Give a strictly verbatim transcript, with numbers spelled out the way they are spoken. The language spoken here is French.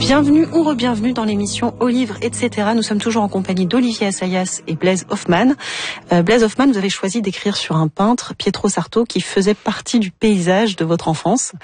Bienvenue ou re-bienvenue dans l'émission Au livre, et cetera. Nous sommes toujours en compagnie d'Olivier Assayas et Blaise Hoffmann. Euh, Blaise Hoffmann, vous avez choisi d'écrire sur un peintre, Pietro Sarto, qui faisait partie du paysage de votre enfance.